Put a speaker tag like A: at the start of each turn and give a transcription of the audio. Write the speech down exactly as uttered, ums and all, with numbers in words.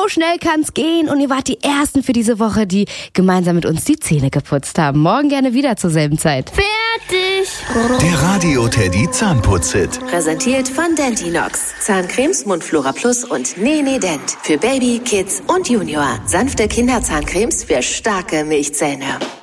A: schnell kann's gehen und ihr wart die Ersten für diese Woche, die gemeinsam mit uns die Zähne geputzt haben. Morgen gerne wieder zur selben Zeit.
B: Fertig!
C: Der Radio Teddy Zahnputz-Hit.
D: Präsentiert von Dentinox. Zahncremes, Mundflora Plus und Nene Dent. Für Baby, Kids und Junior. Sanfte Kinderzahncremes für starke Milchzähne.